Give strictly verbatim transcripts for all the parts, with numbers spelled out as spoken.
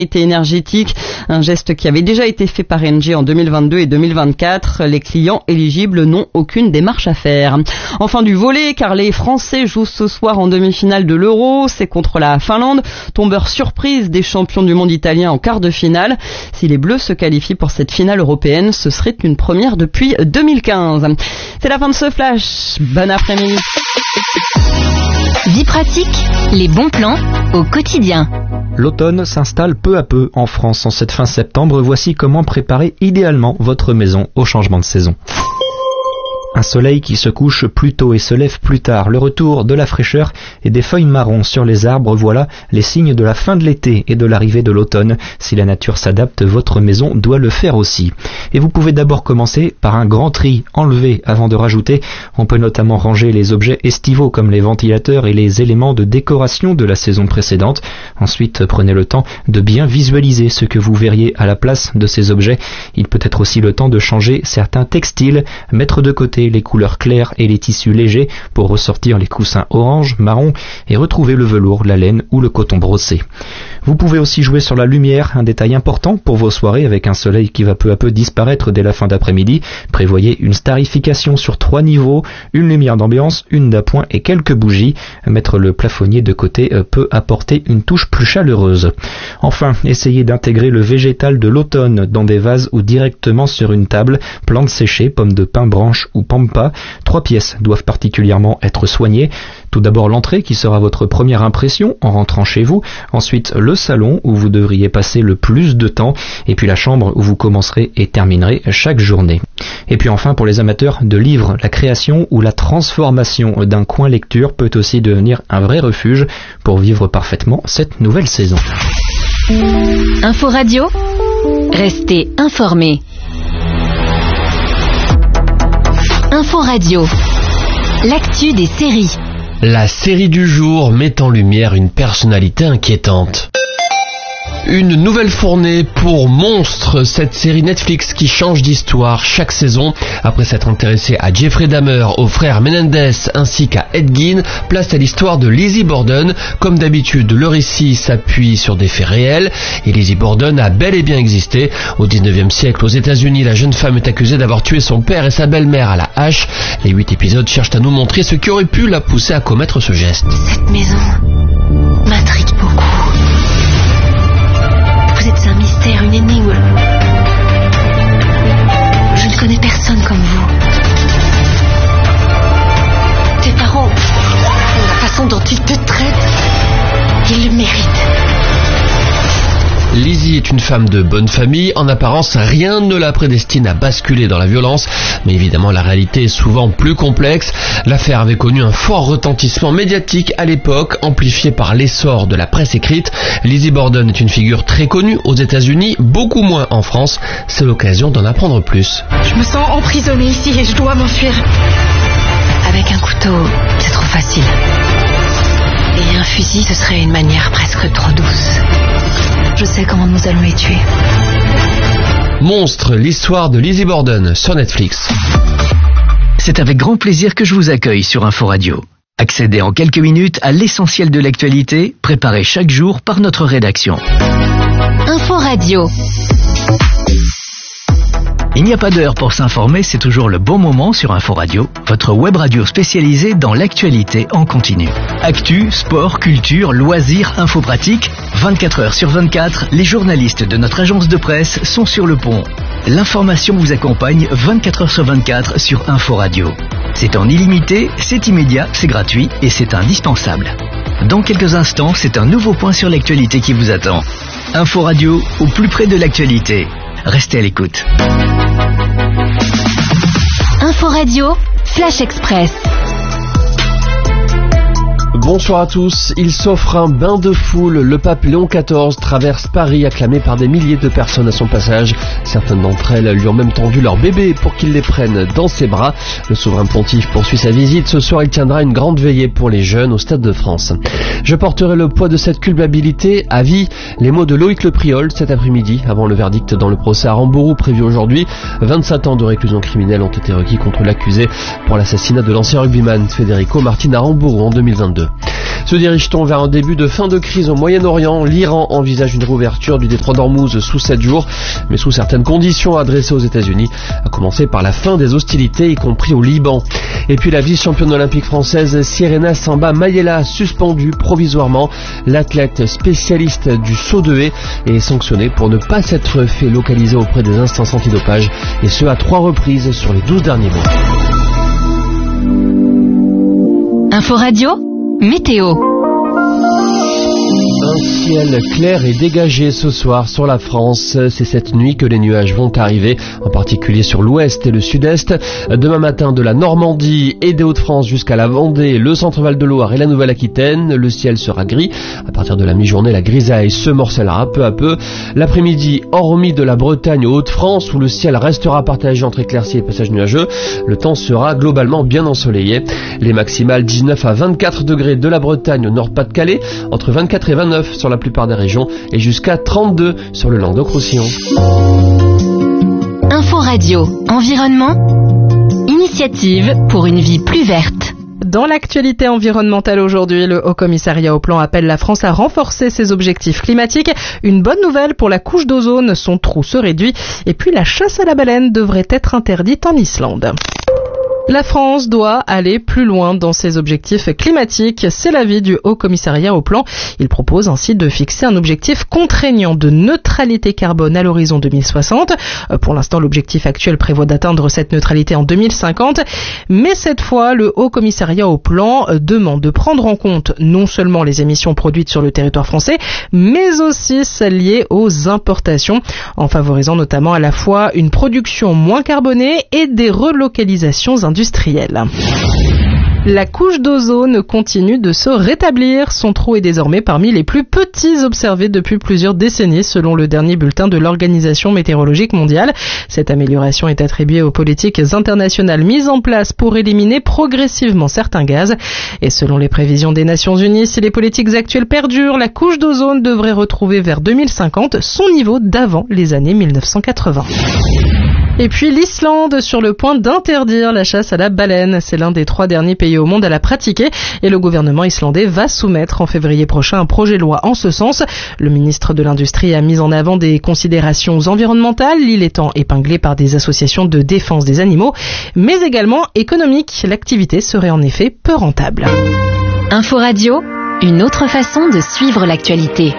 énergétique, un geste qui avait déjà été fait par Engie en deux mille vingt-deux et deux mille vingt-quatre. Les clients éligibles n'ont aucune démarche à faire. Enfin du volley, car les Français jouent ce soir en demi-finale de l'Euro. C'est contre la Finlande, tombeur surprise des champions du monde italiens en quart de finale. Si les Bleus se qualifient pour cette finale européenne, ce serait une première depuis deux mille quinze. C'est la fin de ce flash. Bon après-midi. Vie pratique, les bons plans au quotidien. L'automne s'installe peu à peu en France en cette fin septembre. Voici comment préparer idéalement votre maison au changement de saison. Un soleil qui se couche plus tôt et se lève plus tard, le retour de la fraîcheur et des feuilles marron sur les arbres, voilà les signes de la fin de l'été et de l'arrivée de l'automne. Si la nature s'adapte, votre maison doit le faire aussi. Et vous pouvez d'abord commencer par un grand tri, enlever avant de rajouter. On peut notamment ranger les objets estivaux comme les ventilateurs et les éléments de décoration de la saison précédente. Ensuite, prenez le temps de bien visualiser ce que vous verriez à la place de ces objets. Il peut être aussi le temps de changer certains textiles, mettre de côté les couleurs claires et les tissus légers pour ressortir les coussins orange, marron et retrouver le velours, la laine ou le coton brossé. Vous pouvez aussi jouer sur la lumière, un détail important pour vos soirées avec un soleil qui va peu à peu disparaître dès la fin d'après-midi. Prévoyez une starification sur trois niveaux, une lumière d'ambiance, une d'appoint et quelques bougies. Mettre le plafonnier de côté peut apporter une touche plus chaleureuse. Enfin, essayez d'intégrer le végétal de l'automne dans des vases ou directement sur une table, plantes séchées, pommes de pin, branches ou pampa. Trois pièces doivent particulièrement être soignées. Tout d'abord l'entrée qui sera votre première impression en rentrant chez vous, ensuite le salon où vous devriez passer le plus de temps, et puis la chambre où vous commencerez et terminerez chaque journée. Et puis enfin pour les amateurs de livres, la création ou la transformation d'un coin lecture peut aussi devenir un vrai refuge pour vivre parfaitement cette nouvelle saison. Info Radio, restez informés. Info Radio, l'actu des séries. La série du jour met en lumière une personnalité inquiétante. Une nouvelle fournée pour Monstres, cette série Netflix qui change d'histoire chaque saison. Après s'être intéressée à Jeffrey Dahmer, aux frères Menendez ainsi qu'à Ed Gein, place à l'histoire de Lizzie Borden. Comme d'habitude, le récit s'appuie sur des faits réels et Lizzie Borden a bel et bien existé. Au dix-neuvième siècle, aux États-Unis, la jeune femme est accusée d'avoir tué son père et sa belle-mère à la hache. Les huit épisodes cherchent à nous montrer ce qui aurait pu la pousser à commettre ce geste. Cette maison m'intrigue beaucoup. Vous êtes un mystère, une énigme. Je ne connais personne comme vous. Tes parents, la façon dont ils te traitent, ils le méritent. Lizzie est une femme de bonne famille. En apparence, rien ne la prédestine à basculer dans la violence. Mais évidemment, la réalité est souvent plus complexe. L'affaire avait connu un fort retentissement médiatique à l'époque, amplifié par l'essor de la presse écrite. Lizzie Borden est une figure très connue aux États-Unis, beaucoup moins en France. C'est l'occasion d'en apprendre plus. Je me sens emprisonnée ici et je dois m'enfuir. Avec un couteau, c'est trop facile. Et un fusil, ce serait une manière presque trop douce. Je sais comment nous allons les tuer. Monstres, l'histoire de Lizzie Borden sur Netflix. C'est avec grand plaisir que je vous accueille sur Info Radio. Accédez en quelques minutes à l'essentiel de l'actualité, préparé chaque jour par notre rédaction. Info Radio. Il n'y a pas d'heure pour s'informer, c'est toujours le bon moment sur Info Radio, votre web radio spécialisée dans l'actualité en continu. Actu, sport, culture, loisirs, info pratique, vingt-quatre heures sur vingt-quatre, les journalistes de notre agence de presse sont sur le pont. L'information vous accompagne vingt-quatre heures sur vingt-quatre sur Info Radio. C'est en illimité, c'est immédiat, c'est gratuit et c'est indispensable. Dans quelques instants, c'est un nouveau point sur l'actualité qui vous attend. Info Radio, au plus près de l'actualité. Restez à l'écoute. Info Radio, Flash Express. Bonsoir à tous, il s'offre un bain de foule. Le pape Léon quatorze traverse Paris, acclamé par des milliers de personnes à son passage. Certaines d'entre elles lui ont même tendu leur bébé pour qu'il les prenne dans ses bras. Le souverain pontife poursuit sa visite. Ce soir, il tiendra une grande veillée pour les jeunes au Stade de France. Je porterai le poids de cette culpabilité à vie. Les mots de Loïc Le Priol cet après-midi, avant le verdict dans le procès à Rambourou prévu aujourd'hui. vingt-sept ans de réclusion criminelle ont été requis contre l'accusé pour l'assassinat de l'ancien rugbyman Federico Martin à Rambourou en deux mille vingt-deux. Se dirige-t-on vers un début de fin de crise au Moyen-Orient? L'Iran envisage une réouverture du détroit d'Ormuz sous sept jours, mais sous certaines conditions adressées aux États-Unis, à commencer par la fin des hostilités, y compris au Liban. Et puis la vice-championne olympique française Sirena Samba Mayela, suspendue provisoirement. L'athlète spécialiste du saut de haie est sanctionnée pour ne pas s'être fait localiser auprès des instances antidopage, et ce à trois reprises sur les douze derniers mois. Info Radio, météo. Un ciel clair et dégagé ce soir sur la France. C'est cette nuit que les nuages vont arriver, en particulier sur l'ouest et le sud-est. Demain matin, de la Normandie et des Hauts-de-France jusqu'à la Vendée, le centre-val de Loire et la Nouvelle-Aquitaine, le ciel sera gris. À partir de la mi-journée, la grisaille se morcellera peu à peu. L'après-midi, hormis de la Bretagne aux Hauts-de-France, où le ciel restera partagé entre éclaircies et passages nuageux, le temps sera globalement bien ensoleillé. Les maximales dix-neuf à vingt-quatre degrés de la Bretagne au Nord-Pas-de-Calais, entre vingt-quatre et vingt-neuf sur la plupart des régions et jusqu'à trente-deux sur le Languedoc-Roussillon. Info Radio, environnement, initiative pour une vie plus verte. Dans l'actualité environnementale aujourd'hui, le Haut Commissariat au Plan appelle la France à renforcer ses objectifs climatiques. Une bonne nouvelle pour la couche d'ozone, son trou se réduit. Et puis la chasse à la baleine devrait être interdite en Islande. La France doit aller plus loin dans ses objectifs climatiques. C'est l'avis du Haut Commissariat au Plan. Il propose ainsi de fixer un objectif contraignant de neutralité carbone à l'horizon deux mille soixante. Pour l'instant, l'objectif actuel prévoit d'atteindre cette neutralité en deux mille cinquante. Mais cette fois, le Haut Commissariat au Plan demande de prendre en compte non seulement les émissions produites sur le territoire français, mais aussi celles liées aux importations, en favorisant notamment à la fois une production moins carbonée et des relocalisations industrielles. La couche d'ozone continue de se rétablir. Son trou est désormais parmi les plus petits observés depuis plusieurs décennies, selon le dernier bulletin de l'Organisation météorologique mondiale. Cette amélioration est attribuée aux politiques internationales mises en place pour éliminer progressivement certains gaz. Et selon les prévisions des Nations Unies, si les politiques actuelles perdurent, la couche d'ozone devrait retrouver vers deux mille cinquante son niveau d'avant les années mille neuf cent quatre-vingts. Et puis l'Islande sur le point d'interdire la chasse à la baleine. C'est l'un des trois derniers pays au monde à la pratiquer et le gouvernement islandais va soumettre en février prochain un projet de loi en ce sens. Le ministre de l'Industrie a mis en avant des considérations environnementales, l'île étant épinglée par des associations de défense des animaux, mais également économiques. L'activité serait en effet peu rentable. Info Radio, une autre façon de suivre l'actualité.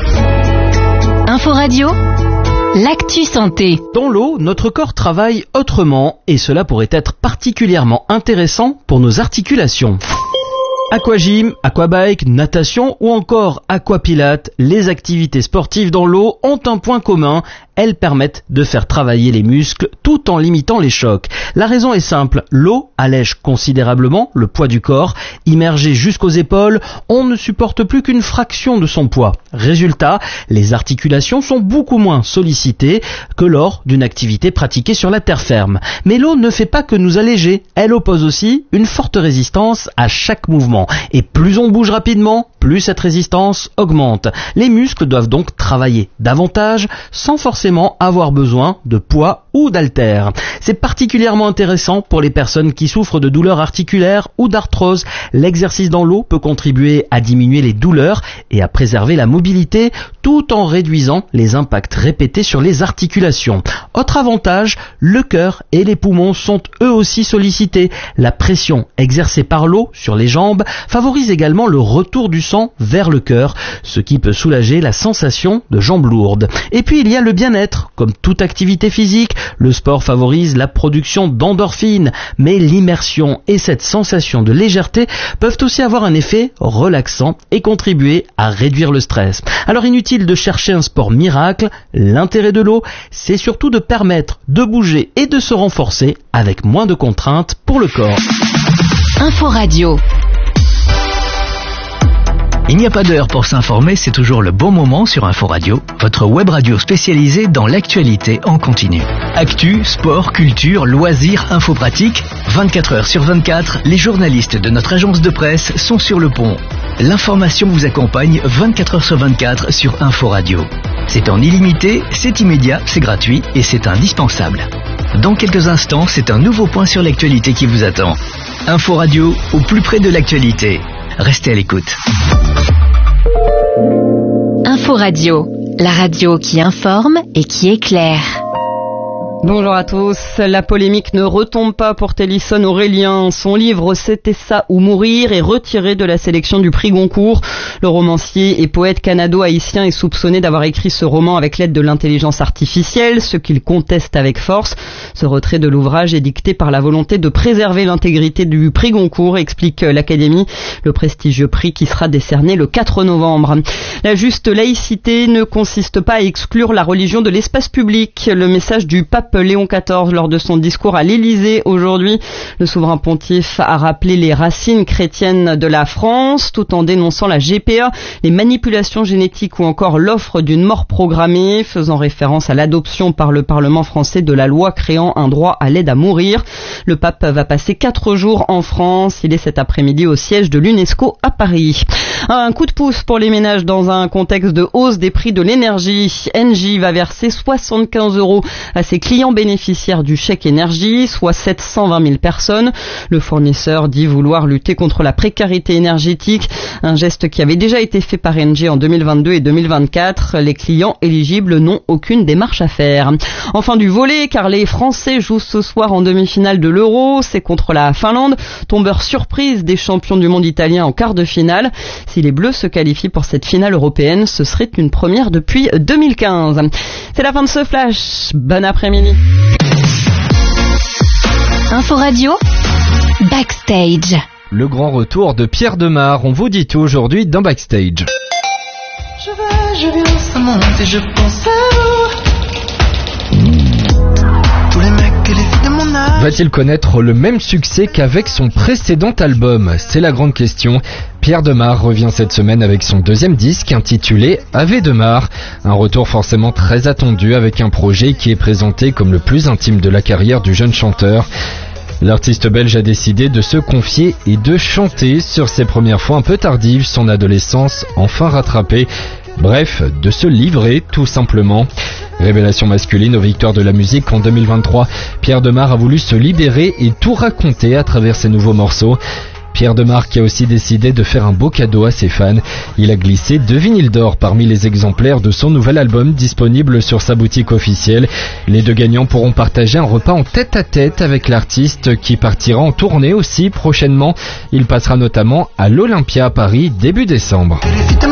Info Radio, l'actu santé. Dans l'eau, notre corps travaille autrement et cela pourrait être particulièrement intéressant pour nos articulations. Aquagym, aquabike, natation ou encore aquapilate, les activités sportives dans l'eau ont un point commun, elles permettent de faire travailler les muscles tout en limitant les chocs. La raison est simple, l'eau allège considérablement le poids du corps. Immergé jusqu'aux épaules, on ne supporte plus qu'une fraction de son poids. Résultat, les articulations sont beaucoup moins sollicitées que lors d'une activité pratiquée sur la terre ferme. Mais l'eau ne fait pas que nous alléger, elle oppose aussi une forte résistance à chaque mouvement. Et plus on bouge rapidement, plus cette résistance augmente. Les muscles doivent donc travailler davantage sans forcément avoir besoin de poids ou d'haltères. C'est particulièrement intéressant pour les personnes qui souffrent de douleurs articulaires ou d'arthrose. L'exercice dans l'eau peut contribuer à diminuer les douleurs et à préserver la mobilité tout en réduisant les impacts répétés sur les articulations. Autre avantage, le cœur et les poumons sont eux aussi sollicités. La pression exercée par l'eau sur les jambes favorise également le retour du sang vers le cœur, ce qui peut soulager la sensation de jambes lourdes. Et puis il y a le bien-être. Comme toute activité physique, le sport favorise la production d'endorphines, mais l'immersion et cette sensation de légèreté peuvent aussi avoir un effet relaxant et contribuer à réduire le stress. Alors inutile de chercher un sport miracle, l'intérêt de l'eau, c'est surtout de permettre de bouger et de se renforcer avec moins de contraintes pour le corps. Info Radio. Il n'y a pas d'heure pour s'informer, c'est toujours le bon moment sur Info Radio, votre web radio spécialisée dans l'actualité en continu. Actu, sport, culture, loisirs, info pratique, vingt-quatre heures sur vingt-quatre, les journalistes de notre agence de presse sont sur le pont. L'information vous accompagne vingt-quatre heures sur vingt-quatre sur Info Radio. C'est en illimité, c'est immédiat, c'est gratuit et c'est indispensable. Dans quelques instants, c'est un nouveau point sur l'actualité qui vous attend. Info Radio, au plus près de l'actualité. Restez à l'écoute. Info Radio, la radio qui informe et qui éclaire. Bonjour à tous. La polémique ne retombe pas pour Télisson Aurélien. Son livre « C'était ça ou mourir » est retiré de la sélection du prix Goncourt. Le romancier et poète canado-haïtien est soupçonné d'avoir écrit ce roman avec l'aide de l'intelligence artificielle, ce qu'il conteste avec force. Ce retrait de l'ouvrage est dicté par la volonté de préserver l'intégrité du prix Goncourt, explique l'Académie, le prestigieux prix qui sera décerné le quatre novembre. La juste laïcité ne consiste pas à exclure la religion de l'espace public. Le message du pape Léon quatorze lors de son discours à l'Élysée aujourd'hui. Le souverain pontife a rappelé les racines chrétiennes de la France tout en dénonçant la G P A, les manipulations génétiques ou encore l'offre d'une mort programmée, faisant référence à l'adoption par le Parlement français de la loi créant un droit à l'aide à mourir. Le pape va passer quatre jours en France. Il est cet après-midi au siège de l'UNESCO à Paris. Un coup de pouce pour les ménages dans un contexte de hausse des prix de l'énergie. Engie va verser soixante-quinze euros à ses clients bénéficiaires du chèque énergie, soit sept cent vingt mille personnes. Le fournisseur dit vouloir lutter contre la précarité énergétique, un geste qui avait déjà été fait par Engie en deux mille vingt-deux et deux mille vingt-quatre. Les clients éligibles n'ont aucune démarche à faire. Enfin du volley, car les Français jouent ce soir en demi-finale de l'Euro. C'est contre la Finlande, tombeur surprise des champions du monde italiens en quart de finale. Si les Bleus se qualifient pour cette finale européenne, ce serait une première depuis deux mille quinze. C'est la fin de ce flash. Bon après-midi. Info Radio, Backstage. Le grand retour de Pierre Demar, on vous dit tout aujourd'hui dans Backstage. Je vais, je viens, ça monte et je pense à vous. Tous les mecs et les filles de mon âge. Va-t-il connaître le même succès qu'avec son précédent album ? C'est la grande question. Pierre Demar revient cette semaine avec son deuxième disque intitulé Ave Demar. Un retour forcément très attendu avec un projet qui est présenté comme le plus intime de la carrière du jeune chanteur. L'artiste belge a décidé de se confier et de chanter sur ses premières fois un peu tardives, son adolescence enfin rattrapée. Bref, de se livrer tout simplement. Révélation masculine aux victoires de la musique en deux mille vingt-trois, Pierre Demar a voulu se libérer et tout raconter à travers ses nouveaux morceaux. Pierre Demar qui a aussi décidé de faire un beau cadeau à ses fans. Il a glissé deux vinyles d'or parmi les exemplaires de son nouvel album disponible sur sa boutique officielle. Les deux gagnants pourront partager un repas en tête-à-tête avec l'artiste qui partira en tournée aussi prochainement. Il passera notamment à l'Olympia à Paris début décembre.